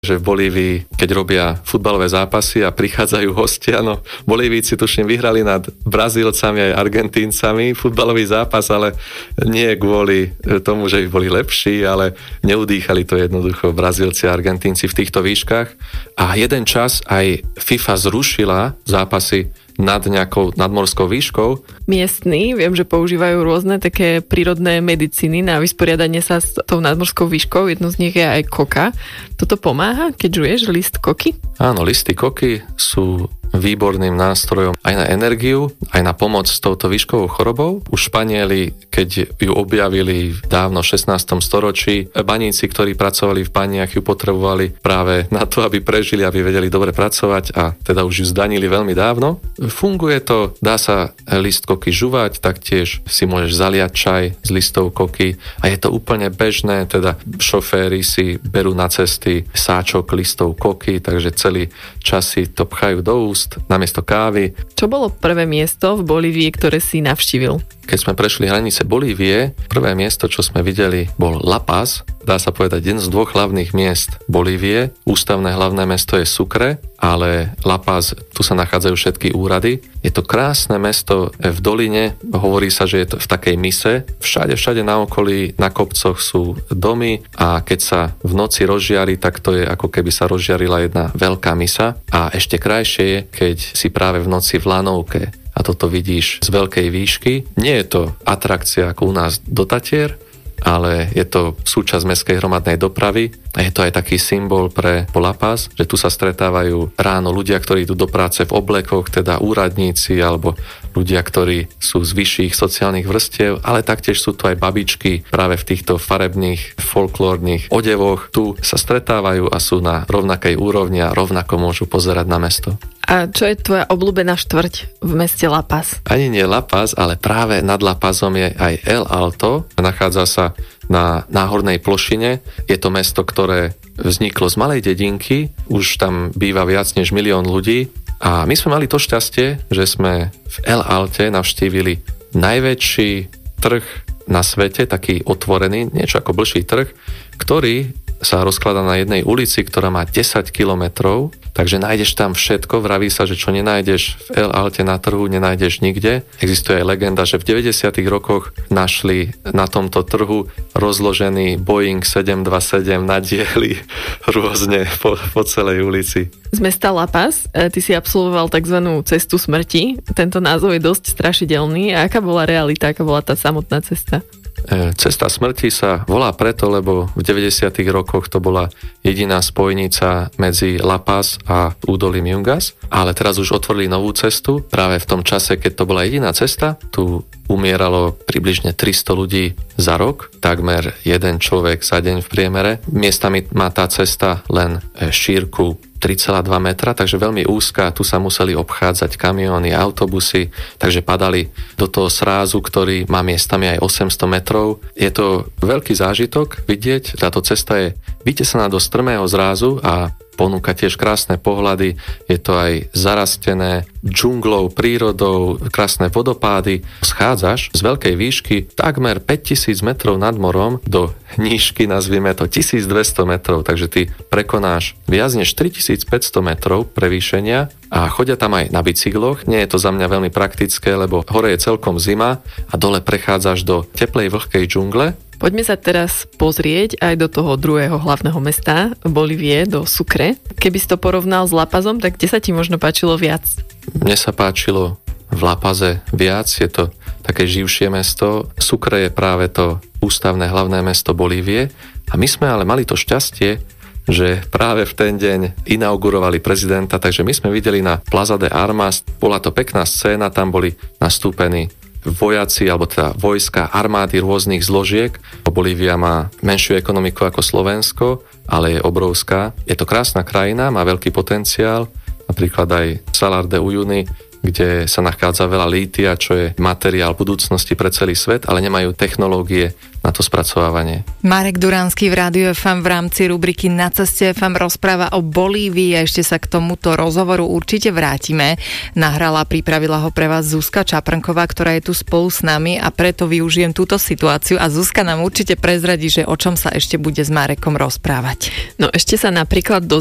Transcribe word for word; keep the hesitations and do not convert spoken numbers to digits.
že v Bolívii, keď robia futbalové zápasy a prichádzajú hostia, no Bolívíci tuším vyhrali nad Brazílcami aj Argentíncami futbalový zápas, ale nie kvôli tomu, že ich boli lepší, ale neudýchali to jednoducho Brazílci a Argentínci v týchto výškach. A jeden čas aj FIFA zrušila zápasy nad nejakou nadmorskou výškou. Miestni, viem, že používajú rôzne také prírodné medicíny na vysporiadanie sa s tou nadmorskou výškou. Jedno z nich je aj koka. Toto pomáha, keď žuješ list koky? Áno, listy koky sú výborným nástrojom aj na energiu, aj na pomoc s touto výškovou chorobou. Už Španieli, keď ju objavili dávno v šestnástom storočí, baníci, ktorí pracovali v baniach, ju potrebovali práve na to, aby prežili, aby vedeli dobre pracovať a teda už ju zdanili veľmi dávno. Funguje to, dá sa list koky žuvať, taktiež si môžeš zaliať čaj z listov koky a je to úplne bežné, teda šoféri si berú na cesty sáčok listov koky, takže celý čas si to pchajú do úst namiesto kávy. Čo bolo prvé miesto v Bolívii, ktoré si navštívil? Keď sme prešli hranice Bolívie, prvé miesto, čo sme videli, bol La Paz. Dá sa povedať, jeden z dvoch hlavných miest Bolívie. Ústavné hlavné mesto je Sucre, ale La Paz, tu sa nachádzajú všetky úrady. Je to krásne mesto v doline, hovorí sa, že je to v takej mise. Všade, všade na okolí, na kopcoch sú domy a keď sa v noci rozžiari, tak to je ako keby sa rozžiarila jedna veľká misa. A ešte krajšie je, keď si práve v noci v lanovke a toto vidíš z veľkej výšky. Nie je to atrakcia ako u nás do Tatier, ale je to súčasť mestskej hromadnej dopravy a je to aj taký symbol pre La Paz, že tu sa stretávajú ráno ľudia, ktorí idú do práce v oblekoch, teda úradníci alebo ľudia, ktorí sú z vyšších sociálnych vrstiev, ale taktiež sú tu aj babičky práve v týchto farebných folklórnych odevoch. Tu sa stretávajú a sú na rovnakej úrovni a rovnako môžu pozerať na mesto. A čo je tvoja obľúbená štvrť v meste La Paz? Ani nie La Paz, ale práve nad La Pazom je aj El Alto. Nachádza sa na náhornej plošine. Je to mesto, ktoré vzniklo z malej dedinky. Už tam býva viac než milión ľudí. A my sme mali to šťastie, že sme v El Alte navštívili najväčší trh na svete, taký otvorený, niečo ako blžší trh, ktorý sa rozkladá na jednej ulici, ktorá má desať kilometrov, takže nájdeš tam všetko. Vraví sa, že čo nenájdeš v El Alte na trhu, nenájdeš nikde. Existuje aj legenda, že v deväťdesiatych rokoch našli na tomto trhu rozložený Boeing sedemstodvadsaťsedem na diely rôzne po, po celej ulici. Z mesta La Paz, ty si absolvoval tzv. Cestu smrti. Tento názov je dosť strašidelný. A aká bola realita, aká bola tá samotná cesta? Cesta smrti sa volá preto, lebo v deväťdesiatych rokoch to bola jediná spojnica medzi La Paz a údolím Yungas, ale teraz už otvorili novú cestu. Práve v tom čase, keď to bola jediná cesta, tu umieralo približne tristo ľudí za rok, takmer jeden človek za deň v priemere. Miestami má tá cesta len šírku tri celé dva metra, takže veľmi úzka, tu sa museli obchádzať kamióny, autobusy, takže padali do toho srázu, ktorý má miestami aj osemsto metrov. Je to veľký zážitok vidieť, táto cesta je vytesaná do strmého zrázu a ponúka tiež krásne pohľady, je to aj zarastené džunglou, prírodou, krásne vodopády. Schádzaš z veľkej výšky takmer päťtisíc metrov nad morom do nížky, nazvime to tisícdvesto metrov, takže ty prekonáš viac než tritisícpäťsto metrov prevýšenia a chodia tam aj na bicykloch. Nie je to za mňa veľmi praktické, lebo hore je celkom zima a dole prechádzaš do teplej vlhkej džungle. Poďme sa teraz pozrieť aj do toho druhého hlavného mesta Bolívie, do Sucre. Keby si to porovnal s La Pazom, tak kde sa ti možno páčilo viac? Mne sa páčilo v La Paze viac, je to také živšie mesto. Sucre je práve to ústavné hlavné mesto Bolívie a my sme ale mali to šťastie, že práve v ten deň inaugurovali prezidenta, takže my sme videli na Plaza de Armas, bola to pekná scéna, tam boli nastúpení vojaci, alebo teda vojska, armády rôznych zložiek. Bolívia má menšiu ekonomiku ako Slovensko, ale je obrovská. Je to krásna krajina, má veľký potenciál, napríklad aj Salar de Uyuni kde sa nachádza veľa lítia, čo je materiál budúcnosti pre celý svet, ale nemajú technológie na to spracovávanie. Marek Duranský v Rádiu ef em v rámci rubriky Na ceste ef em rozpráva o Bolívii a ešte sa k tomuto rozhovoru určite vrátime. Nahrala, pripravila ho pre vás Zuzka Čaprnková, ktorá je tu spolu s nami a preto využijem túto situáciu a Zuzka nám určite prezradí, že o čom sa ešte bude s Marekom rozprávať. No ešte sa napríklad